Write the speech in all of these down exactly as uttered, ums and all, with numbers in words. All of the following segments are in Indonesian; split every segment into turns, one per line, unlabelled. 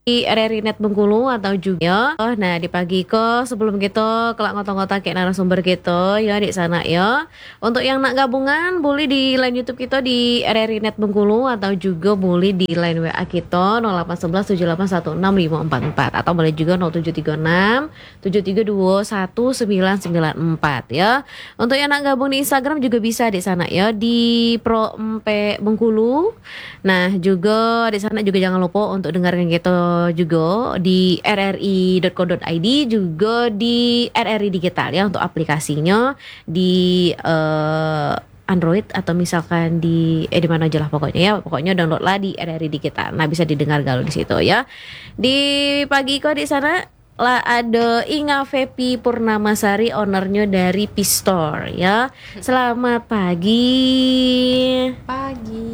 R R I Net Bengkulu atau juga nah di pagi ko sebelum kita kelak ngota-ngota kayak narasumber gitu ya di sana ya. Untuk yang nak gabungan boleh di line YouTube kita di R R I Net Bengkulu atau juga boleh di line W A kita nol delapan satu satu tujuh delapan satu enam lima empat empat atau boleh juga nol tujuh tiga enam tujuh tiga dua satu sembilan sembilan empat ya. Untuk yang nak gabung di Instagram juga bisa di sana ya di Pro Empe Bengkulu. Nah juga di sana juga jangan lupa untuk dengarkan kita juga di r r i dot co dot i d juga di R R I Digital ya untuk aplikasinya di uh, Android atau misalkan di eh di mana aja lah pokoknya ya pokoknya download lah di R R I Digital. Nah bisa didengar galau di situ ya. Di pagi kok di sana lah ada Inga Fepi Purnamasari, ownernya dari P-Store ya. Selamat pagi.
Pagi.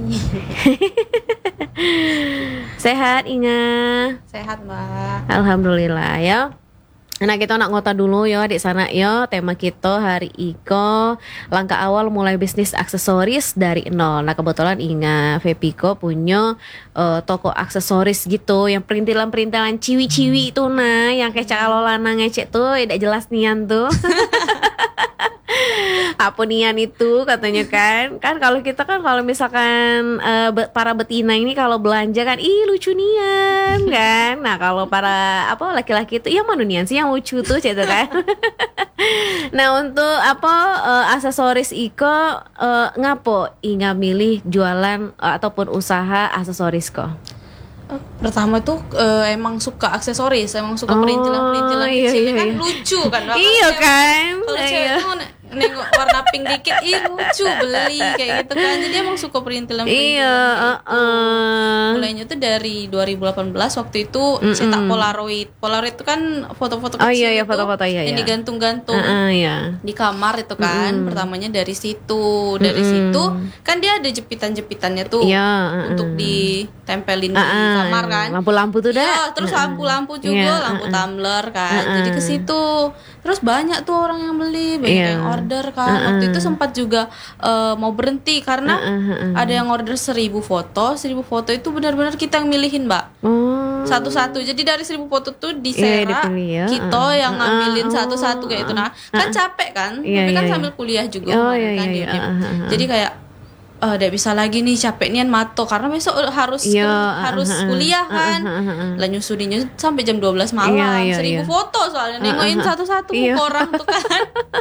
Sehat Inga?
Sehat Mbak.
Alhamdulillah ya. Nah kita nak ngota dulu ya di sana ya. Tema kita hari iko langkah awal mulai bisnis aksesoris dari nol. Nah kebetulan Inga Fepiko punya uh, toko aksesoris gitu yang perintilan-perintilan ciwi-ciwi itu nah yang kayak cakal lanang ngecek tuh tidak jelas nian tuh. Apa nian itu katanya kan kan kalau kita kan kalau misalkan uh, be, para betina ini kalau belanja kan ih lucu nian kan. Nah kalau para apa laki-laki itu ya mana nian sih yang lucu tuh gitu kan. Nah untuk apa uh, aksesoris iko uh, ngapo inga milih jualan uh, ataupun usaha aksesoris kok?
Pertama tuh uh, emang suka aksesoris, emang suka
oh,
perintilan-perintilan
iya,
kecil
iya,
kan
iya.
lucu kan.
Iya kan.
Kalau cewek
iya.
tuh nengok warna pink dikit, ih lucu beli kayak gitu kan. Jadi emang suka perintilan-perintilan.
Iya.
Gitu.
Uh, uh.
Mulainya tuh dari dua ribu delapan belas waktu itu mm-mm. cetak Polaroid. Polaroid itu kan foto-foto kecil.
Oh iya iya
itu
foto-foto iya,
yang
iya.
digantung-gantung
uh, uh, iya.
di kamar itu kan. Mm-mm. Pertamanya dari situ, dari mm-mm. situ kan dia ada jepitan-jepitannya tuh
iya, uh, uh.
untuk ditempelin
uh, uh.
di kamar kan.
Lampu-lampu tuh dah.
Iya, terus
uh,
lampu-lampu juga,
yeah,
lampu
uh, uh.
tumbler kan.
uh, uh.
Jadi ke situ. Terus banyak tuh orang yang beli, banyak
yeah.
yang order kan.
uh, uh.
Waktu itu sempat juga uh, mau berhenti karena
uh, uh, uh.
ada yang order seribu foto, seribu foto itu benar-benar kita yang milihin, Mbak.
Oh.
Satu-satu. Jadi dari seribu foto tuh
yeah,
diserak,
ya.
kita
uh,
yang ngambilin
uh,
satu-satu kayak itu. Nah,
uh,
kan capek kan?
yeah,
Tapi kan
yeah,
sambil kuliah juga
oh,
kemarin
yeah,
kan
yeah,
di
yeah,
Undip.
uh, uh, uh.
Jadi kayak Uh, udah bisa lagi nih capek nian mato karena besok harus
yeah,
uh, harus
uh, uh,
kuliah kan.
uh, uh, uh, uh.
Lah nyusudinya sampai jam dua belas malam,
yeah, yeah,
seribu
yeah.
foto soalnya nengokin uh, uh, uh. satu-satu
yeah.
muka orang tuh kan.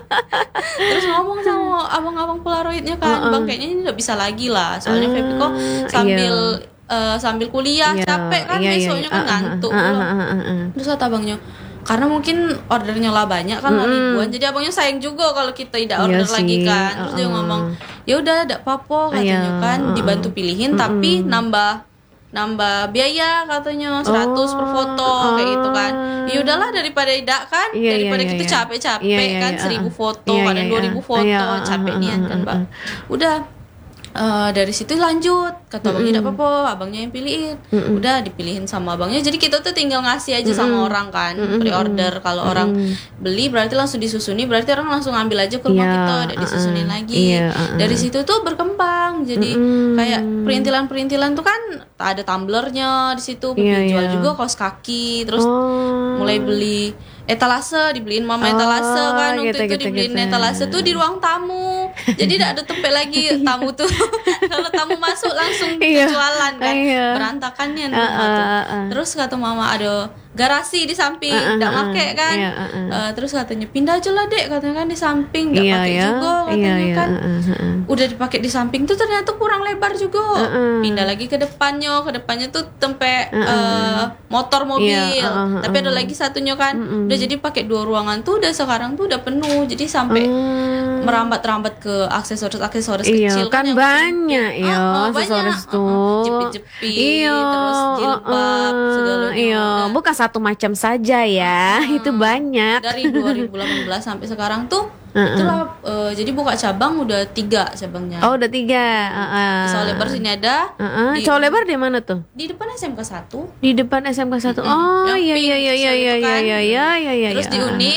Terus ngomong sama abang-abang Polaroidnya kan, uh, uh. bang kayaknya ini udah bisa lagi lah. Soalnya uh, Febi kok sambil yeah. uh, sambil kuliah yeah. capek kan yeah, besoknya yeah, yeah. kan ngantuk uh, uh, uh, uh, uh, uh. Terus kata abangnya karena mungkin ordernya lah banyak kan mm. ribuan, jadi abangnya sayang juga kalau kita tidak order
iya
lagi
sih.
kan. Terus uh-uh. dia ngomong ya udah tidak apa-apa katanya yeah. kan uh-uh. dibantu pilihin mm-mm. tapi nambah nambah biaya katanya seratus oh, per foto oh. kayak gitu kan. Ya udahlah daripada tidak kan
yeah,
daripada
yeah,
kita
yeah.
capek-capek
yeah, yeah,
kan
yeah.
seribu foto
yeah,
kadang
yeah,
dua ribu foto
yeah,
capek
uh,
nian
uh, uh,
kan Mbak.
uh, uh.
Udah Uh, dari situ lanjut kata abangnya tidak apa-apa, abangnya yang pilihin. Mm-mm. Udah dipilihin sama abangnya, jadi kita tuh tinggal ngasih aja Mm-mm. sama orang kan. Mm-mm. Pre-order kalau Mm-mm. orang beli berarti langsung disusuni, berarti orang langsung ambil aja ke rumah yeah, kita, udah disusunin uh-uh. lagi yeah, uh-uh. Dari situ tuh berkembang jadi Mm-mm. kayak perintilan-perintilan tuh kan ada tumblernya di situ, yeah, jual yeah. juga kaos kaki, terus oh. mulai beli etalase, dibeliin mama oh, etalase kan waktu gitu, itu gitu, dibeliin gitu. Etalase tuh di ruang tamu, jadi tidak ada tempat lagi tamu tuh. Kalau tamu masuk langsung
iya.
jualan kan, iya. berantakan nih uh, uh, uh, uh. Terus kata mama ada garasi di samping, tidak uh, uh, uh, make kan, iya, uh, uh. Uh, terus katanya pindah aja lah dek, katanya kan di samping, tidak iya, pakai iya. juga katanya iya, kan, iya, uh, uh, uh. udah dipakai di samping tuh ternyata kurang lebar juga, uh, uh. pindah lagi ke depannya, ke depannya tuh tempat uh, uh. uh, motor mobil, iya, uh, uh, uh. tapi ada lagi satunya kan, uh, uh. udah jadi pakai dua ruangan tuh, udah sekarang tuh udah penuh, jadi sampai uh. merambat-rambat ke aksesoris-aksesoris
iya,
kecil
kan, kan banyak ya
uh, uh,
aksesoris
banyak.
tuh,
uh, uh. jepit-jepit,
iya,
terus jilbab, uh, uh. segalanya.
Iya, bukan satu macam saja ya, uh, itu banyak.
Dari dua ribu delapan belas sampai sekarang tuh, uh-uh. itulah uh, jadi buka cabang udah tiga cabangnya.
Oh, udah tiga. Uh-uh.
Di Solebar sini ada.
Uh-uh. Di Solebar di mana tuh?
Di depan S M K satu.
Di depan S M K satu. Mm-hmm. Oh, iya iya iya iya iya iya iya iya iya.
Terus
ya.
di Undip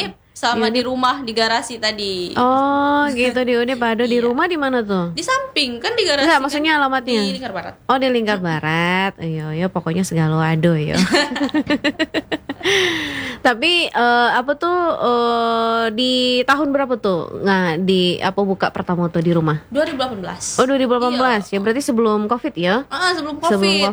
sama
Di
di rumah di garasi tadi.
Oh gitu di Unip. Aduh di
Iya.
rumah di mana tuh?
Di samping kan di garasi.
Enggak,
kan
maksudnya alamatnya.
di Lingkar Barat.
Oh di Lingkar Barat. Iya ya pokoknya segala ado ya. Tapi eh, apa tuh eh, di tahun berapa tuh nggak di apa buka pertama tuh di rumah?
dua ribu delapan belas.
Oh dua ribu delapan belas
Iya.
ya berarti sebelum Covid ya?
Ah, sebelum
Sebelum
Covid.